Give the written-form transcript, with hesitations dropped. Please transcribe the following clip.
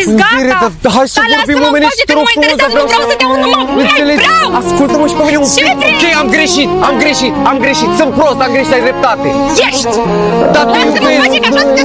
înțeles, gata! Hai să vorbim omenești, te rog frumos, dar vreau să... Vreau! Ascultă-mă și pe mine un pic. Ok, am greșit. Sunt prost, am greșit, ai dreptate. Ești! Dar te Lasă-mă în pace, că așa